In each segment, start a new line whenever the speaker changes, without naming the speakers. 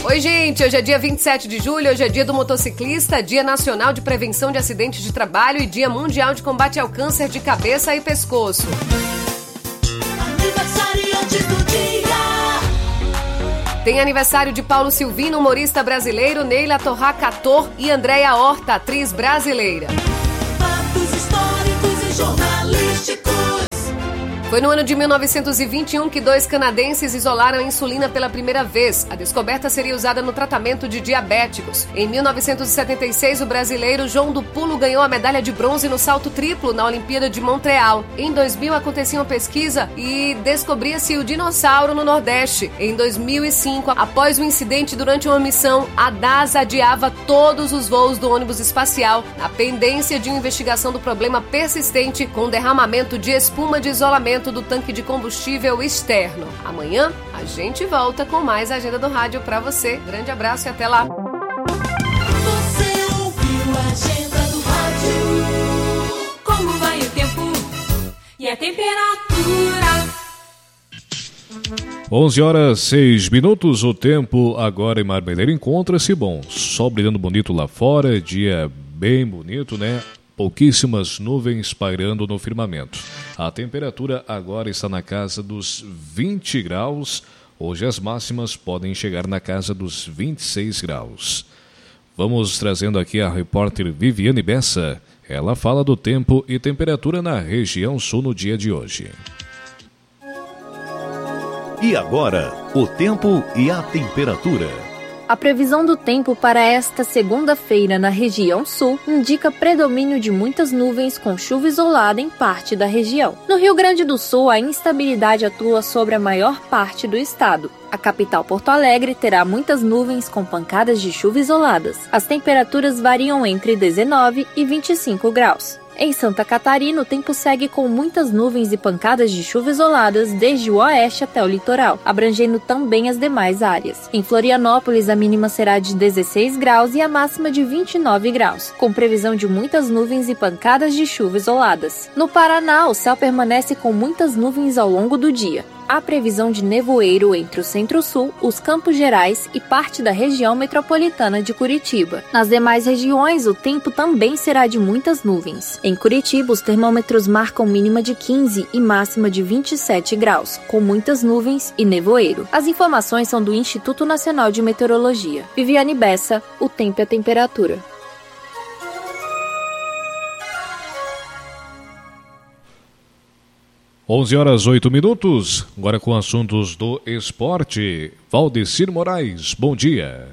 Oi, gente, hoje é dia 27 de julho, hoje é dia do motociclista, dia nacional de prevenção de acidentes de trabalho e dia mundial de combate ao câncer de cabeça e pescoço. Aniversariantes do dia. Tem aniversário de Paulo Silvino, humorista brasileiro, Neila Torracator e Andréia Horta, atriz brasileira. Fatos históricos e jornalísticos. Foi no ano de 1921 que 2 canadenses isolaram a insulina pela primeira vez. A descoberta seria usada no tratamento de diabéticos. Em 1976, o brasileiro João do Pulo ganhou a medalha de bronze no salto triplo na Olimpíada de Montreal. Em 2000, acontecia uma pesquisa e descobria-se o dinossauro no Nordeste. Em 2005, após um incidente durante uma missão, a DAS adiava todos os voos do ônibus espacial na pendência de uma investigação do problema persistente com derramamento de espuma de isolamento do tanque de combustível externo. Amanhã a gente volta com mais Agenda do Rádio pra você. Grande abraço e até lá.
Você ouviu a Agenda do Rádio? Como vai o tempo e a temperatura?
11h06. O tempo agora em Marmeleiro encontra-se bom. Sol brilhando bonito lá fora, dia bem bonito, né? Pouquíssimas nuvens pairando no firmamento. A temperatura agora está na casa dos 20 graus. Hoje as máximas podem chegar na casa dos 26 graus. Vamos trazendo aqui a repórter Viviane Bessa. Ela fala do tempo e temperatura na região sul no dia de hoje.
E agora, o tempo e a temperatura.
A previsão do tempo para esta segunda-feira na região sul indica predomínio de muitas nuvens com chuva isolada em parte da região. No Rio Grande do Sul, a instabilidade atua sobre a maior parte do estado. A capital Porto Alegre terá muitas nuvens com pancadas de chuva isoladas. As temperaturas variam entre 19 e 25 graus. Em Santa Catarina, o tempo segue com muitas nuvens e pancadas de chuva isoladas desde o oeste até o litoral, abrangendo também as demais áreas. Em Florianópolis, a mínima será de 16 graus e a máxima de 29 graus, com previsão de muitas nuvens e pancadas de chuva isoladas. No Paraná, o céu permanece com muitas nuvens ao longo do dia. Há previsão de nevoeiro entre o Centro-Sul, os Campos Gerais e parte da região metropolitana de Curitiba. Nas demais regiões, o tempo também será de muitas nuvens. Em Curitiba, os termômetros marcam mínima de 15 e máxima de 27 graus, com muitas nuvens e nevoeiro. As informações são do Instituto Nacional de Meteorologia. Viviane Bessa, o tempo e a temperatura.
11h08. Agora com assuntos do esporte. Valdecir Moraes, bom dia.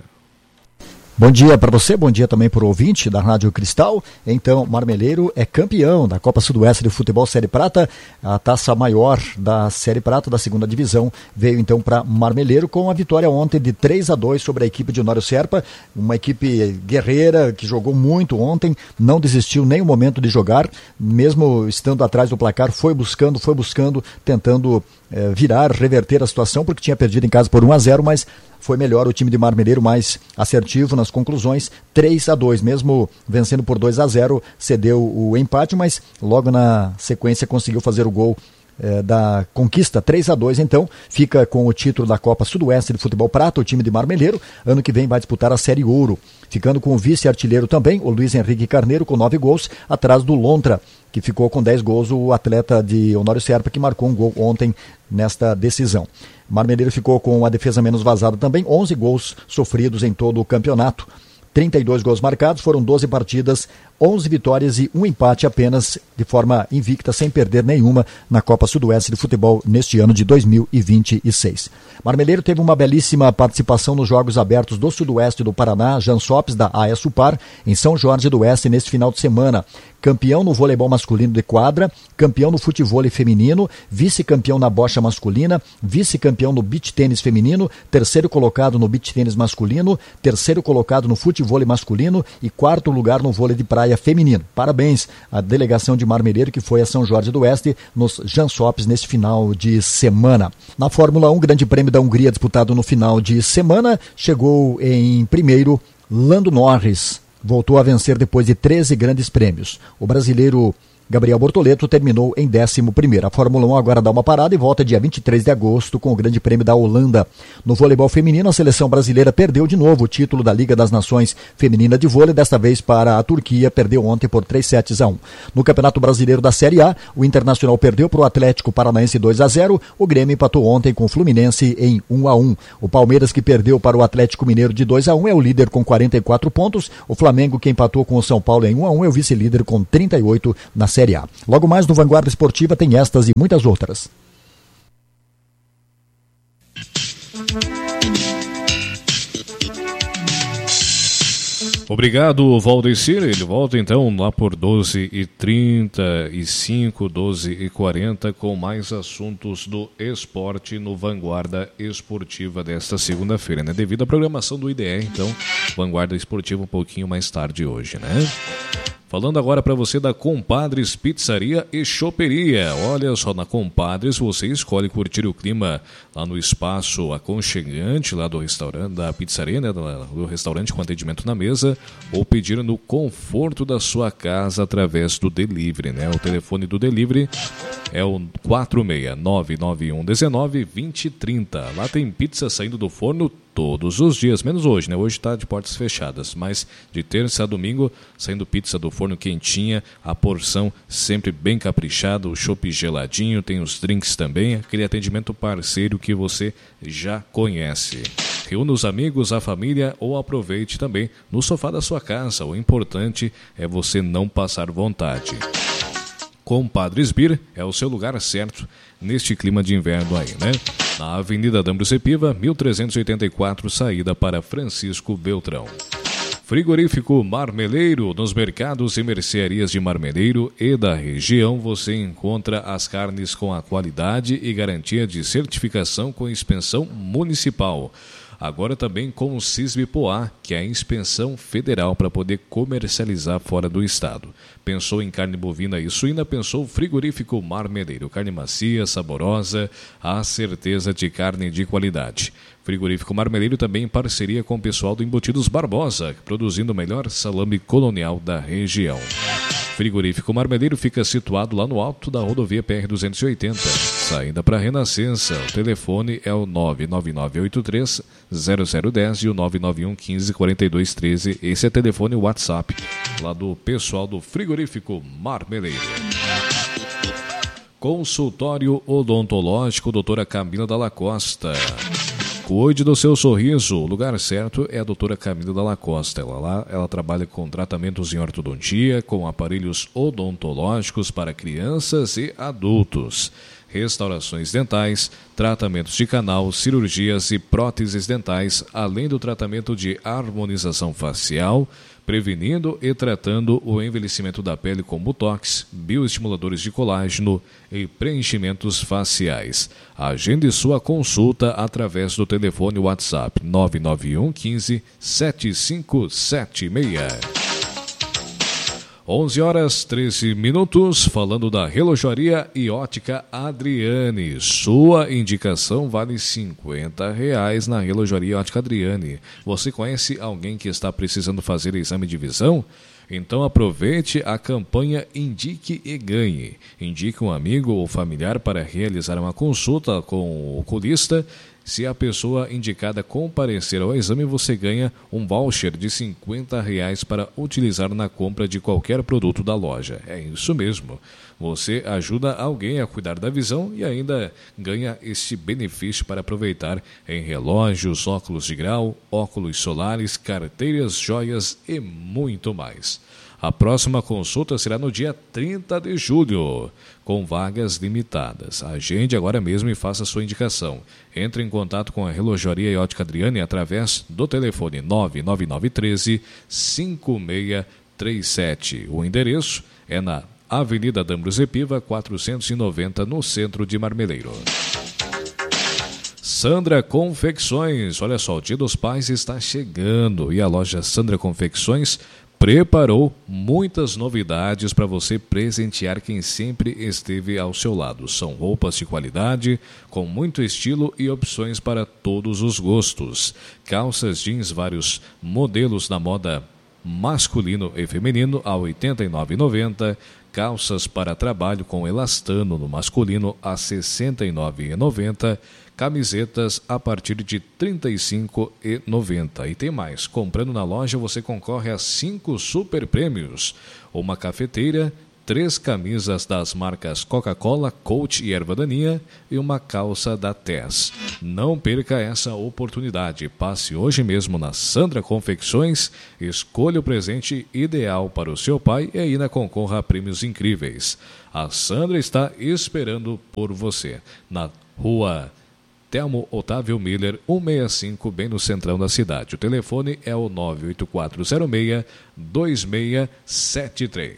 Bom dia para você, bom dia também para o ouvinte da Rádio Cristal. Então, Marmeleiro é campeão da Copa Sudoeste de Futebol Série Prata. A taça maior da Série Prata da segunda divisão veio então para Marmeleiro com a vitória ontem de 3-2 sobre a equipe de Honório Serpa. Uma equipe guerreira que jogou muito ontem, não desistiu nem um momento de jogar, mesmo estando atrás do placar, foi buscando, tentando virar, reverter a situação, porque tinha perdido em casa por 1-0, mas foi melhor o time de Marmeleiro, mais assertivo nas conclusões, 3-2, mesmo vencendo por 2-0, cedeu o empate, mas logo na sequência conseguiu fazer o gol da conquista, 3-2, então fica com o título da Copa Sudoeste de Futebol Prata, o time de Marmeleiro. Ano que vem vai disputar a Série Ouro, ficando com o vice-artilheiro também, o Luiz Henrique Carneiro, com 9 gols, atrás do Lontra, que ficou com 10 gols, o atleta de Honório Serpa, que marcou um gol ontem nesta decisão. Marmeleiro ficou com a defesa menos vazada também, 11 gols sofridos em todo o campeonato. 32 gols marcados, foram 12 partidas, 11 vitórias e um empate apenas, de forma invicta, sem perder nenhuma na Copa Sudoeste de Futebol neste ano de 2026. Marmeleiro teve uma belíssima participação nos Jogos Abertos do Sudoeste do Paraná, Jean Sopes, da AESUPAR, em São Jorge do Oeste, neste final de semana. Campeão no voleibol masculino de quadra, campeão no futevôlei feminino, vice-campeão na bocha masculina, vice-campeão no beach tênis feminino, terceiro colocado no beach tênis masculino, terceiro colocado no futevôlei masculino e quarto lugar no vôlei de praia feminino. Parabéns à delegação de Marmeleiro que foi a São Jorge do Oeste nos Jean Sopes neste final de semana. Na Fórmula 1, Grande Prêmio da Hungria disputado no final de semana, chegou em primeiro Lando Norris. Voltou a vencer depois de 13 grandes prêmios. O brasileiro Gabriel Bortoleto terminou em 11º. A Fórmula 1 agora dá uma parada e volta dia 23 de agosto com o Grande Prêmio da Holanda. No voleibol feminino, a seleção brasileira perdeu de novo o título da Liga das Nações Feminina de Vôlei, desta vez para a Turquia, perdeu ontem por 3-7-1. No Campeonato Brasileiro da Série A, o Internacional perdeu para o Atlético Paranaense 2-0, o Grêmio empatou ontem com o Fluminense em 1-1. O Palmeiras, que perdeu para o Atlético Mineiro de 2-1, é o líder com 44 pontos. O Flamengo, que empatou com o São Paulo em 1-1, é o vice-líder com 38 na Série A. Logo mais no Vanguarda Esportiva tem estas e muitas outras.
Obrigado, Valdecir. Ele volta então lá por 12h35, 12h40 com mais assuntos do esporte no Vanguarda Esportiva desta segunda-feira, né? Devido à programação do IDR, então, Vanguarda Esportiva um pouquinho mais tarde hoje, né? Falando agora para você da Compadres Pizzaria e Choperia. Olha só, na Compadres você escolhe curtir o clima lá no espaço aconchegante lá do restaurante, da pizzaria, né, do restaurante com atendimento na mesa, ou pedir no conforto da sua casa através do delivery, né? O telefone do delivery é o 46991192030. Lá tem pizza saindo do forno todos os dias, menos hoje, né? Hoje está de portas fechadas, mas de terça a domingo, saindo pizza do forno quentinha, a porção sempre bem caprichada, o chopp geladinho, tem os drinks também, aquele atendimento parceiro que você já conhece. Reúna os amigos, a família ou aproveite também no sofá da sua casa. O importante é você não passar vontade. Compadres Beer é o seu lugar certo neste clima de inverno aí, né? Na Avenida Dambrus Sepíva, 1384, saída para Francisco Beltrão. Frigorífico Marmeleiro. Nos mercados e mercearias de Marmeleiro e da região você encontra as carnes com a qualidade e garantia de certificação com inspeção municipal. Agora também com o SISB-POA, que é a inspeção federal para poder comercializar fora do estado. Pensou em carne bovina e suína, pensou Frigorífico Marmeleiro. Carne macia, saborosa, a certeza de carne de qualidade. Frigorífico Marmeleiro também em parceria com o pessoal do Embutidos Barbosa, produzindo o melhor salame colonial da região. Frigorífico Marmeleiro fica situado lá no alto da rodovia PR-280, saída para Renascença. O telefone é o 99983-0010 e o 99115-4213. Esse é telefone WhatsApp lá do pessoal do Frigorífico Marmeleiro. Consultório Odontológico doutora Camila Dalla Costa. Cuide do seu sorriso. O lugar certo é a doutora Camila Dalla Costa. Ela trabalha com tratamentos em ortodontia, com aparelhos odontológicos para crianças e adultos, restaurações dentais, tratamentos de canal, cirurgias e próteses dentais, além do tratamento de harmonização facial, prevenindo e tratando o envelhecimento da pele com botox, bioestimuladores de colágeno e preenchimentos faciais. Agende sua consulta através do telefone WhatsApp 991 15 7576. 11h13, falando da Relojoaria e Ótica Adriane. Sua indicação vale R$50 na Relojoaria e Ótica Adriane. Você conhece alguém que está precisando fazer exame de visão? Então aproveite a campanha Indique e Ganhe. Indique um amigo ou familiar para realizar uma consulta com o oculista. Se a pessoa indicada comparecer ao exame, você ganha um voucher de R$50 para utilizar na compra de qualquer produto da loja. É isso mesmo. Você ajuda alguém a cuidar da visão e ainda ganha este benefício para aproveitar em relógios, óculos de grau, óculos solares, carteiras, joias e muito mais. A próxima consulta será no dia 30 de julho, com vagas limitadas. Agende agora mesmo e faça sua indicação. Entre em contato com a Relojoaria e Ótica Adriane através do telefone 99913-5637. O endereço é na Avenida Dambrus Sepíva, 490, no centro de Marmeleiro. Sandra Confecções. Olha só, o Dia dos Pais está chegando e a loja Sandra Confecções preparou muitas novidades para você presentear quem sempre esteve ao seu lado. São roupas de qualidade, com muito estilo e opções para todos os gostos. Calças jeans, vários modelos na moda masculino e feminino a R$ 89,90. calças para trabalho com elastano no masculino a R$ 69,90, camisetas a partir de R$ 35,90. E tem mais, comprando na loja você concorre a 5 super prêmios, uma cafeteira, 3 camisas das marcas Coca-Cola, Coach e Erva Daninha e uma calça da Tess. Não perca essa oportunidade. Passe hoje mesmo na Sandra Confecções, escolha o presente ideal para o seu pai e ainda concorra a prêmios incríveis. A Sandra está esperando por você. Na rua Telmo Otávio Miller, 165, bem no centrão da cidade. O telefone é o 98406-2673.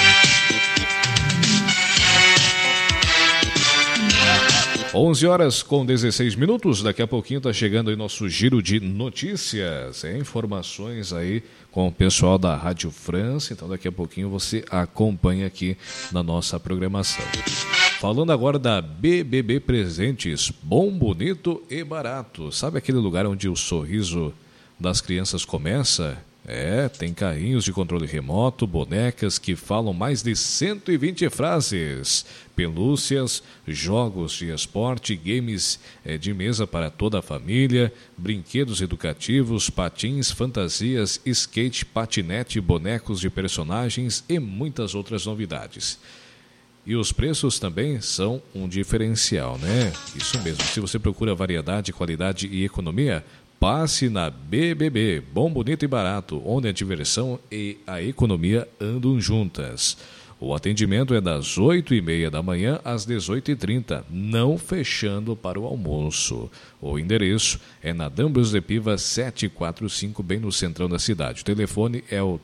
11h16. Daqui a pouquinho está chegando aí nosso giro de notícias, informações aí com o pessoal da Rádio França. Então daqui a pouquinho você acompanha aqui na nossa programação. Falando agora da BBB Presentes, bom, bonito e barato. Sabe aquele lugar onde o sorriso das crianças começa? Tem carrinhos de controle remoto, bonecas que falam mais de 120 frases, pelúcias, jogos de esporte, games de mesa para toda a família, brinquedos educativos, patins, fantasias, skate, patinete, bonecos de personagens e muitas outras novidades. E os preços também são um diferencial, né? Isso mesmo, se você procura variedade, qualidade e economia, passe na BBB, bom, bonito e barato, onde a diversão e a economia andam juntas. O atendimento é das 8h30 da manhã às 18h30, não fechando para o almoço. O endereço é na Dambros de Piva 745, bem no centrão da cidade. O telefone é o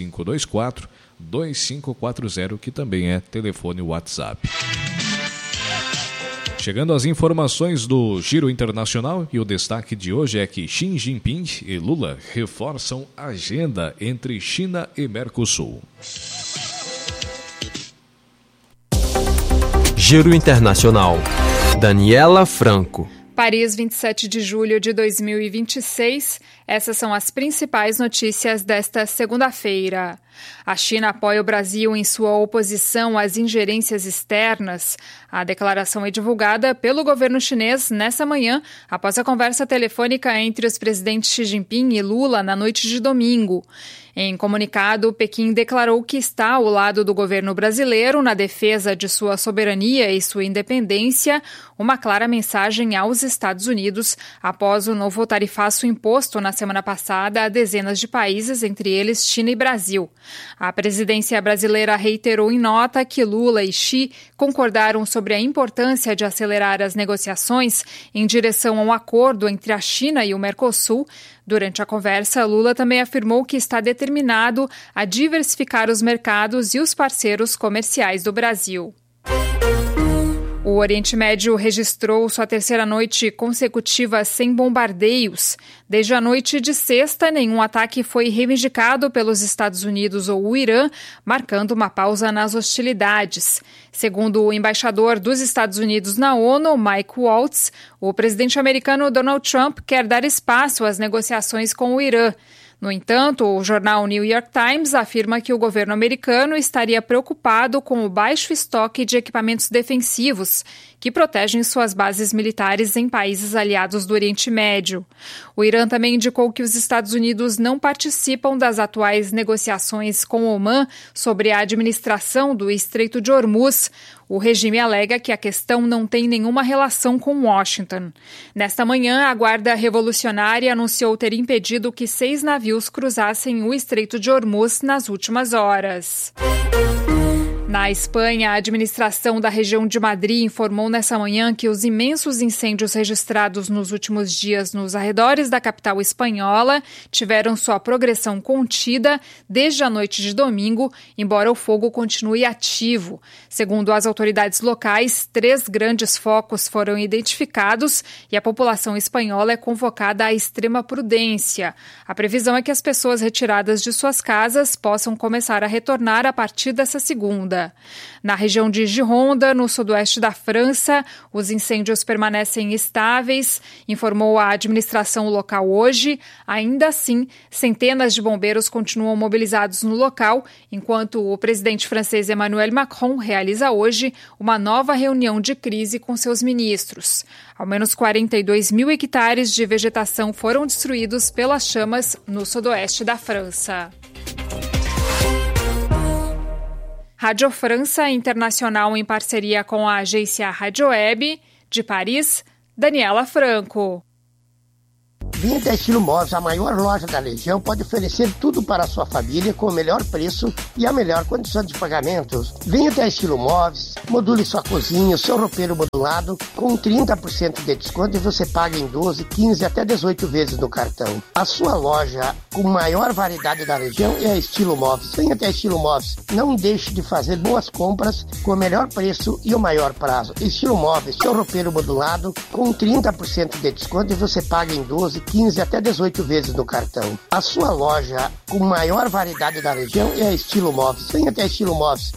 3524-2540, que também é telefone WhatsApp. Chegando às informações do Giro Internacional, e o destaque de hoje é que Xi Jinping e Lula reforçam a agenda entre China e Mercosul.
Giro Internacional. Daniela Franco.
Paris, 27 de julho de 2026. Essas são as principais notícias desta segunda-feira. A China apoia o Brasil em sua oposição às ingerências externas. A declaração é divulgada pelo governo chinês nessa manhã, após a conversa telefônica entre os presidentes Xi Jinping e Lula na noite de domingo. Em comunicado, Pequim declarou que está ao lado do governo brasileiro na defesa de sua soberania e sua independência, uma clara mensagem aos Estados Unidos após o novo tarifaço imposto na semana passada a dezenas de países, entre eles China e Brasil. A presidência brasileira reiterou em nota que Lula e Xi concordaram sobre a importância de acelerar as negociações em direção a um acordo entre a China e o Mercosul. Durante a conversa, Lula também afirmou que está determinado a diversificar os mercados e os parceiros comerciais do Brasil. O Oriente Médio registrou sua terceira noite consecutiva sem bombardeios. Desde a noite de sexta, nenhum ataque foi reivindicado pelos Estados Unidos ou o Irã, marcando uma pausa nas hostilidades. Segundo o embaixador dos Estados Unidos na ONU, Mike Waltz, o presidente americano Donald Trump quer dar espaço às negociações com o Irã. No entanto, o jornal New York Times afirma que o governo americano estaria preocupado com o baixo estoque de equipamentos defensivos que protegem suas bases militares em países aliados do Oriente Médio. O Irã também indicou que os Estados Unidos não participam das atuais negociações com Omã sobre a administração do Estreito de Hormuz. O regime alega que a questão não tem nenhuma relação com Washington. Nesta manhã, a Guarda Revolucionária anunciou ter impedido que 6 navios cruzassem o Estreito de Hormuz nas últimas horas. Na Espanha, a administração da região de Madrid informou nessa manhã que os imensos incêndios registrados nos últimos dias nos arredores da capital espanhola tiveram sua progressão contida desde a noite de domingo, embora o fogo continue ativo. Segundo as autoridades locais, 3 grandes focos foram identificados e a população espanhola é convocada à extrema prudência. A previsão é que as pessoas retiradas de suas casas possam começar a retornar a partir dessa segunda. dia. Na região de Gironde, no sudoeste da França, os incêndios permanecem estáveis, informou a administração local hoje. Ainda assim, centenas de bombeiros continuam mobilizados no local, enquanto o presidente francês Emmanuel Macron realiza hoje uma nova reunião de crise com seus ministros. Ao menos 42 mil hectares de vegetação foram destruídos pelas chamas no sudoeste da França. Rádio França Internacional em parceria com a agência Rádio Web, de Paris, Daniela Franco.
Vinha da Estilo Móveis, a maior loja da região, pode oferecer tudo para a sua família com o melhor preço e a melhor condição de pagamentos. Venha da Estilo Móveis, module sua cozinha, o seu roupeiro modulado com 30% de desconto e você paga em 12, 15 até 18 vezes no cartão. A sua loja com maior variedade da região é a Estilo Móveis. Venha até a Estilo Móveis. Não deixe de fazer boas compras com o melhor preço e o maior prazo. Estilo Móveis, seu roupeiro modulado com 30% de desconto e você paga em 12, 15 até 18 vezes no cartão. A sua loja com maior variedade da região é a Estilo Móveis. Venha até a Estilo Móveis.